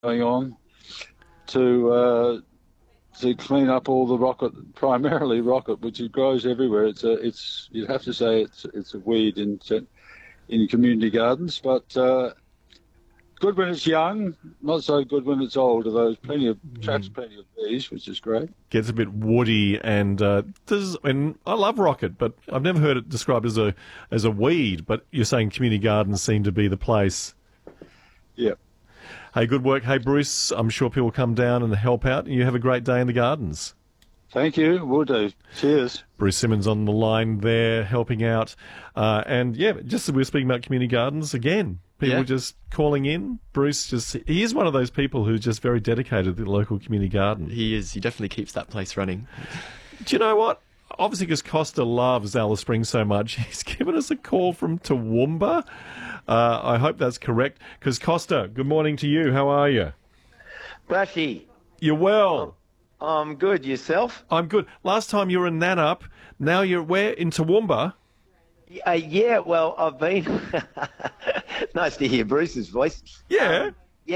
going on to clean up all the rocket, primarily rocket, which it grows everywhere. It's you'd have to say it's a weed in community gardens, but good when it's young, not so good when it's old. Although attracts plenty of bees, which is great. Gets a bit woody, and I love rocket, but I've never heard it described as a weed. But you're saying community gardens seem to be the place. Yeah. Hey, good work. Hey, Bruce, I'm sure people will come down and help out, and you have a great day in the gardens. Thank you. Will do. Cheers. Bruce Simmons on the line there, helping out. And, yeah, just as we were speaking about community gardens, again, people just calling in. Bruce he is one of those people who's just very dedicated to the local community garden. He is. He definitely keeps that place running. Do you know what? Obviously, because Costa loves Alice Springs so much, he's given us a call from Toowoomba. I hope that's correct. Because Costa, good morning to you. How are you? Brashy. You're well. I'm good. Yourself? I'm good. Last time you were in Nannup. Now you're where? In Toowoomba? Yeah, well, I've been... Nice to hear Bruce's voice. Yeah.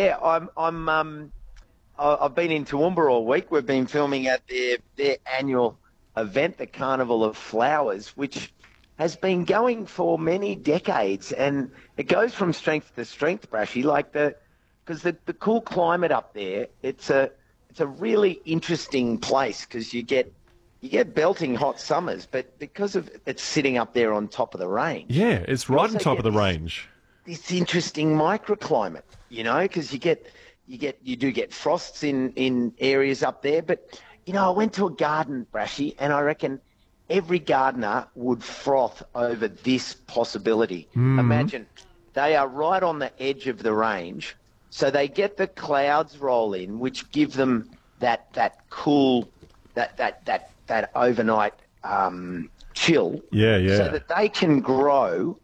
I've been in Toowoomba all week. We've been filming at their annual event, the Carnival of Flowers, which has been going for many decades, and it goes from strength to strength, Brashy. Because the cool climate up there, it's a really interesting place because you get belting hot summers, but because of it's sitting up there on top of the range. Yeah, it's right on top of the range. This interesting microclimate, because you do get frosts in areas up there, but I went to a garden, Brashy, and I reckon every gardener would froth over this possibility. Mm-hmm. Imagine they are right on the edge of the range, so they get the clouds roll in, which give them that cool, that overnight chill. Yeah. So that they can grow.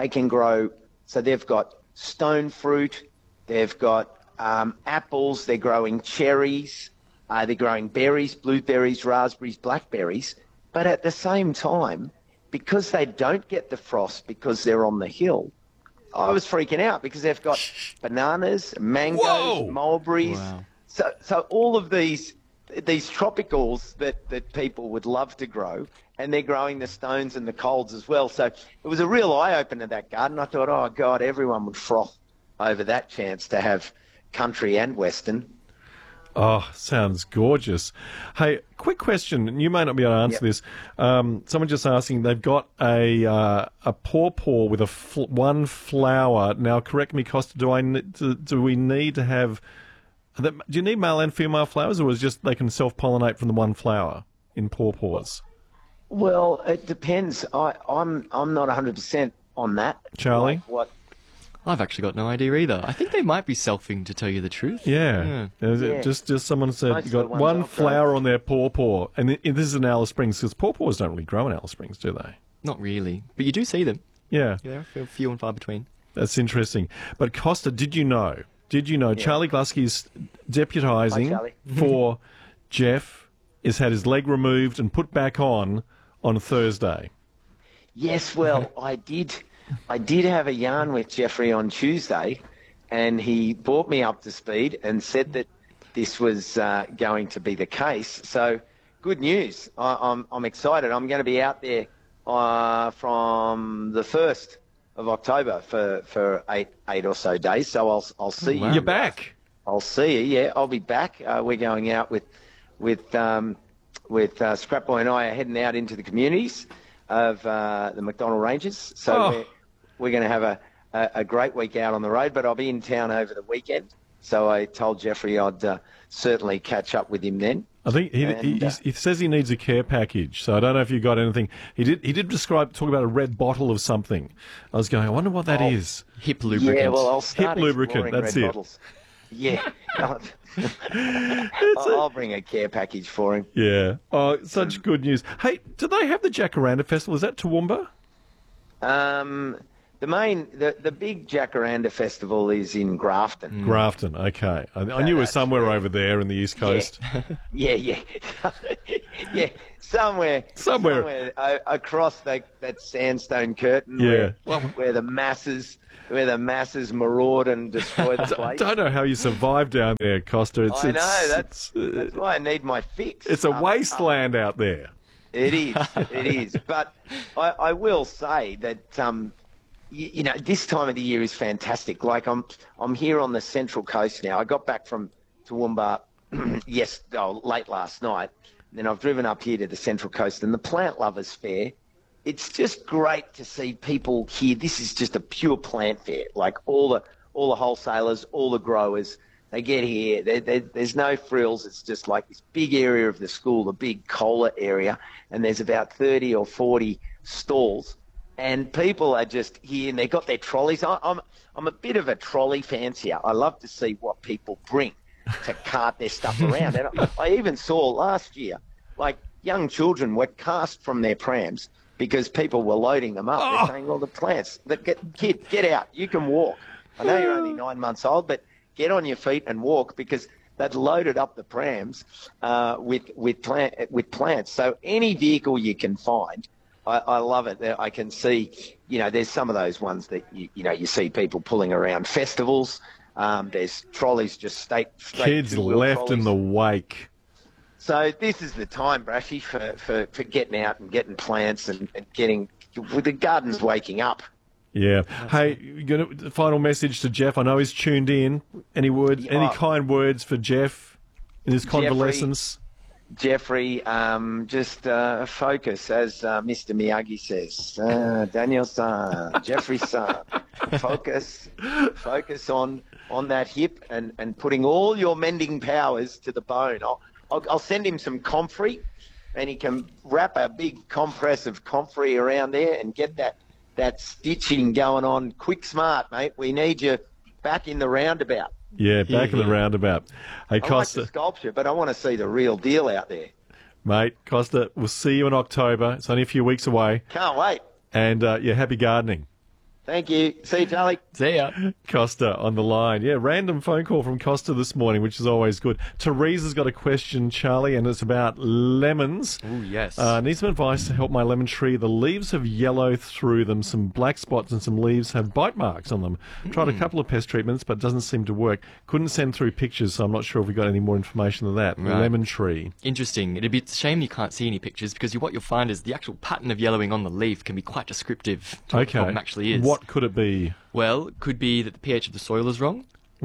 So they've got stone fruit, they've got apples, they're growing cherries, they're growing berries, blueberries, raspberries, blackberries. But at the same time, because they don't get the frost because they're on the hill, I was freaking out because they've got bananas, mangoes, mulberries. Wow. So all of these tropicals that people would love to grow, and they're growing the stones and the colds as well. So it was a real eye-opener, that garden. I thought, oh, God, everyone would froth over that chance to have country and western. Oh, sounds gorgeous. Hey, quick question, and you may not be able to answer this. Someone just asking, they've got a pawpaw with one flower. Now, correct me, Costa, do we need to have... Do you need male and female flowers, or is it just they can self-pollinate from the one flower in pawpaws? Well, it depends. I'm not 100% on that. Charlie? What? I've actually got no idea either. I think they might be selfing, to tell you the truth. Yeah. Just someone said Most you got one flower on their pawpaw, and this is in Alice Springs, because pawpaws don't really grow in Alice Springs, do they? Not really, but you do see them. Yeah. Yeah, few and far between. That's interesting. But Costa, did you know Charlie Glusky's deputising for Jeff has had his leg removed and put back on Thursday? Yes, well, I did have a yarn with Jeffrey on Tuesday, and he brought me up to speed and said that this was going to be the case. So good news. I'm excited. I'm going to be out there from the 1st of October for eight or so days. So I'll see you. You're back. I'll see you. Yeah, I'll be back. We're going out with Scrap Boy and I are heading out into the communities of the McDonnell Ranges. So we're going to have a great week out on the road, but I'll be in town over the weekend. So I told Jeffrey I'd certainly catch up with him then. I think he says he needs a care package, so I don't know if you got anything. He did talk about a red bottle of something. I was going, I wonder what that is. Hip lubricant. Yeah, well, I'll start Hip lubricant, that's red it. Bottles. Yeah. I'll bring a care package for him. Yeah. Oh, such good news. Hey, do they have the Jacaranda Festival? Is that Toowoomba? The big Jacaranda Festival is in Grafton. Grafton, okay. I knew it was somewhere over there in the East Coast. Yeah. Yeah, somewhere across that sandstone curtain. Yeah. Where the masses maraud and destroy the place. I don't know how you survive down there, Costa. I know that's why I need my fix. It's a wasteland out there. It is. But I will say that you know, this time of the year is fantastic. Like I'm here on the Central Coast now. I got back from Toowoomba late last night. Then I've driven up here to the Central Coast, and the Plant Lovers Fair. It's just great to see people here. This is just a pure plant fair. Like all the wholesalers, all the growers, they get here. There's no frills. It's just like this big area of the school, the big cola area, and there's about 30 or 40 stalls. And people are just here, and they've got their trolleys. I'm a bit of a trolley fancier. I love to see what people bring to cart their stuff around. And I even saw last year, like, young children were cast from their prams because people were loading them up. They're saying, well, the plants, kid, get out. You can walk. I know you're only 9 months old, but get on your feet and walk, because they'd loaded up the prams with plants. So any vehicle you can find, I love it. I can see, you know, there's some of those ones that, you see people pulling around festivals. There's trolleys just straight kids left trolleys in the wake. So this is the time, Brashy, for getting out and getting plants and getting with the gardens waking up. Yeah. Hey, final message to Jeff. I know he's tuned in. Any kind words for Jeff in his convalescence? Jeffrey, just focus, as Mr. Miyagi says. Daniel-san, Jeffrey-san, focus on that hip and putting all your mending powers to the bone. I'll send him some comfrey, and he can wrap a big compress of comfrey around there and get that stitching going on quick smart, mate. We need you back in the roundabout. Yeah, back in the roundabout. Hey, Costa. I like the sculpture, but I want to see the real deal out there. Mate, Costa, we'll see you in October. It's only a few weeks away. Can't wait. And, happy gardening. Thank you. See you, Charlie. See ya. Costa on the line. Yeah, random phone call from Costa this morning, which is always good. Teresa's got a question, Charlie, and it's about lemons. Oh, yes. Need some advice to help my lemon tree. The leaves have yellow through them, some black spots, and some leaves have bite marks on them. Tried a couple of pest treatments, but it doesn't seem to work. Couldn't send through pictures, so I'm not sure if we got any more information than that. Right. Lemon tree. Interesting. It'd be a shame you can't see any pictures, because what you'll find is the actual pattern of yellowing on the leaf can be quite descriptive to what the problem actually is. What could it be? Well, it could be that the pH of the soil is wrong.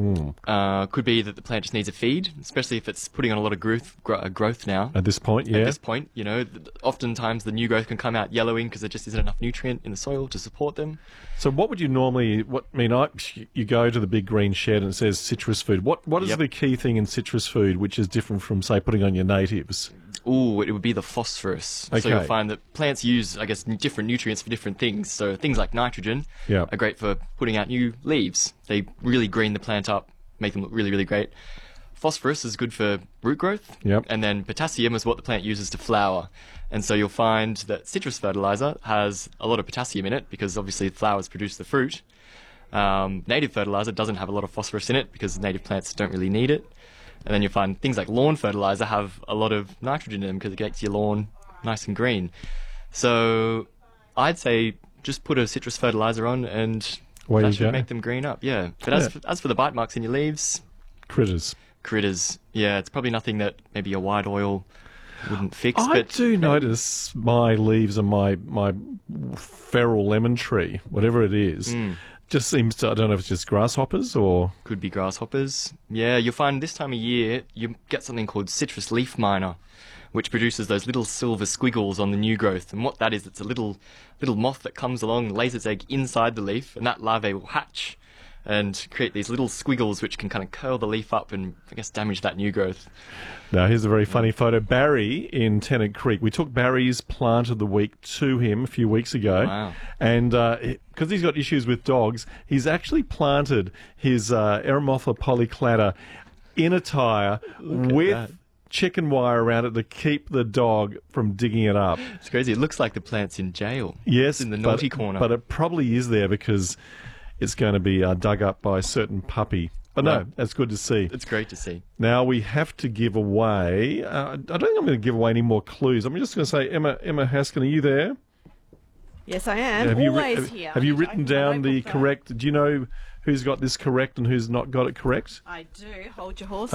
Could be that the plant just needs a feed, especially if it's putting on a lot of growth now. At this point, yeah. At this point, oftentimes the new growth can come out yellowing because there just isn't enough nutrient in the soil to support them. So what would you normally, you go to the big green shed and it says citrus food. What is the key thing in citrus food which is different from, say, putting on your natives? Ooh, it would be the phosphorus. Okay. So you'll find that plants use, I guess, different nutrients for different things. So things like nitrogen are great for putting out new leaves. They really green the plant up, make them look really, really great. Phosphorus is good for root growth. Yep. And then potassium is what the plant uses to flower. And so you'll find that citrus fertilizer has a lot of potassium in it because obviously flowers produce the fruit. Native fertilizer doesn't have a lot of phosphorus in it because native plants don't really need it. And then you'll find things like lawn fertilizer have a lot of nitrogen in them because it gets your lawn nice and green. So I'd say just put a citrus fertilizer on and that should make them green up. Yeah. But as for the bite marks in your leaves... Critters. Yeah, it's probably nothing that maybe a white oil wouldn't fix. I do notice my leaves on my feral lemon tree, whatever it is... Just seems to, I don't know if it's just grasshoppers or... Could be grasshoppers. Yeah, you'll find this time of year, you get something called citrus leaf miner, which produces those little silver squiggles on the new growth. And what that is, it's a little moth that comes along, lays its egg inside the leaf, and that larvae will hatch and create these little squiggles which can kind of curl the leaf up and, I guess, damage that new growth. Now, here's a very funny photo. Barry in Tennant Creek. We took Barry's plant of the week to him a few weeks ago. Wow. And because he's got issues with dogs, he's actually planted his Eremothera polyclada in a tyre with chicken wire around it to keep the dog from digging it up. It's crazy. It looks like the plant's in jail. Yes. It's in the naughty corner. But it probably is there because... it's going to be dug up by a certain puppy. But no, that's good to see. It's great to see. Now we have to give away. I don't think I'm going to give away any more clues. I'm just going to say, Emma Haskin, are you there? Yes, I am. Always here. Have you written down the correct? Do you know who's got this correct and who's not got it correct? I do. Hold your horses.